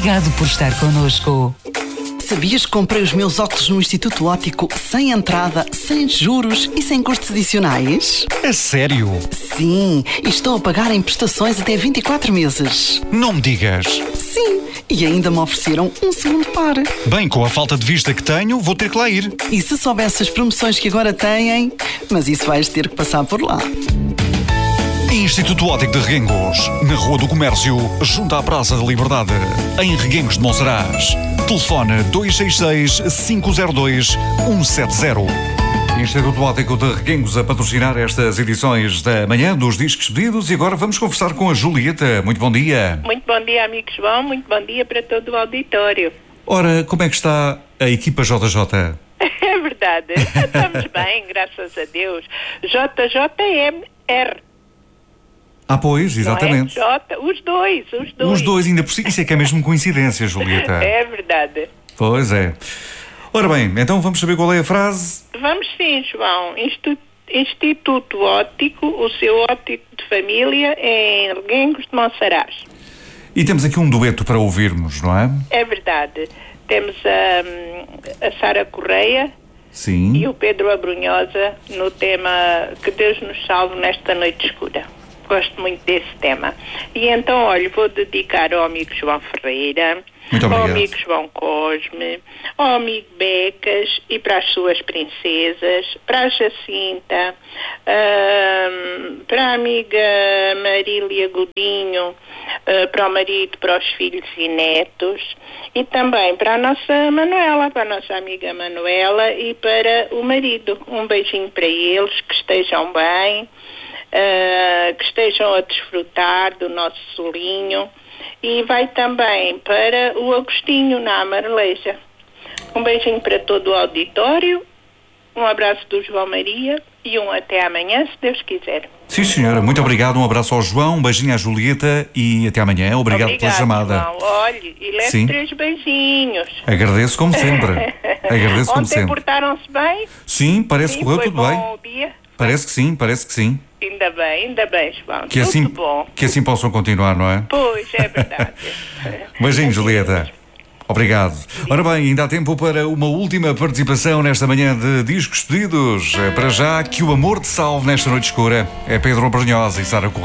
Obrigado por estar connosco. Sabias que comprei os meus óculos no Instituto Óptico sem entrada, sem juros e sem custos adicionais? É sério? Sim, e estou a pagar em prestações até 24 meses. Não me digas. Sim, e ainda me ofereceram um segundo par. Bem, com a falta de vista que tenho, vou ter que lá ir. E se soubesse as promoções que agora têm, mas isso vais ter que passar por lá. Instituto Óptico de Reguengos, na Rua do Comércio, junto à Praça da Liberdade, em Reguengos de Monsaraz. Telefone 266-502-170. Instituto Óptico de Reguengos a patrocinar estas edições da manhã dos Discos Pedidos. E agora vamos conversar com a Julieta. Muito bom dia. Muito bom dia, amigo João. Muito bom dia para todo o auditório. Ora, como é que está a equipa JJ? É verdade. Estamos bem, graças a Deus. JJMR. Ah, pois, exatamente. Não é? Os dois. Os dois, ainda por cima. Isso é que é mesmo coincidência, Julieta. É verdade. Pois é. Ora bem, então vamos saber qual é a frase? Vamos sim, João. Instituto Óptico, o seu óptico de família em Reguengos de Monsaraz. E temos aqui um dueto para ouvirmos, não é? É verdade. Temos a Sara Correia. Sim. E o Pedro Abrunhosa no tema Que Deus nos salve nesta noite escura. Gosto muito desse tema. E então, olha, vou dedicar ao amigo João Ferreira, ao amigo João Cosme, ao amigo Becas e para as suas princesas, para a Jacinta, para a amiga Marília Godinho, para o marido, para os filhos e netos, e também para a nossa Manuela, para a nossa amiga Manuela e para o marido. Um beijinho para eles, que estejam bem. Que estejam a desfrutar do nosso solinho, e vai também para o Agostinho na Amareleja. Um beijinho para todo o auditório, um abraço do João Maria e um até amanhã, se Deus quiser. Sim, senhora, muito obrigado, um abraço ao João, um beijinho à Julieta e até amanhã. Obrigado pela chamada. João. Olhe, e leve 3 beijinhos. Agradeço como sempre. Ontem portaram-se bem? Sim, parece que correu tudo bem. Bom dia? Parece que sim. Ainda bem, João. Que tudo bom. Que assim possam continuar, não é? Pois, é verdade. Um beijinho, Julieta. Obrigado. Ora bem, ainda há tempo para uma última participação nesta manhã de Discos Pedidos. Para já, que o amor te salve nesta noite escura. É Pedro Abrunhosa e Sara Correia.